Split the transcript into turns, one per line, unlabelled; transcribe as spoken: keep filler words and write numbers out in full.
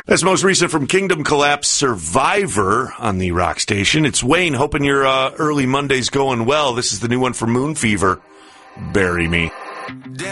That's most recent from Kingdom Collapse Survivor on the Rock Station. It's Wayne, hoping your uh, early Monday's going well. This is the new one for Moon Fever, Bury Me.